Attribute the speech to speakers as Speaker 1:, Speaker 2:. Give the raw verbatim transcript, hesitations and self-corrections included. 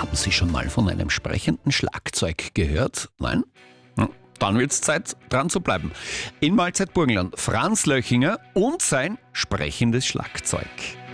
Speaker 1: Haben Sie schon mal von einem sprechenden Schlagzeug gehört? Nein? Hm, Dann wird es Zeit, dran zu bleiben. In Mahlzeit Burgenland, Franz Löchinger und sein sprechendes Schlagzeug.